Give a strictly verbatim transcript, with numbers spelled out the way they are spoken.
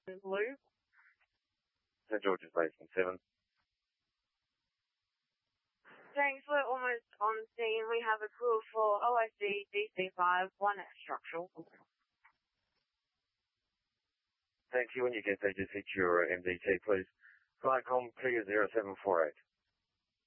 Blue. Saint George's Basement seven. Thanks, we're almost on scene. We have a crew for O I C D C five, one structural. Thank you. When you get there, just hit your M D T, please. Flycom clear zero seven four eight.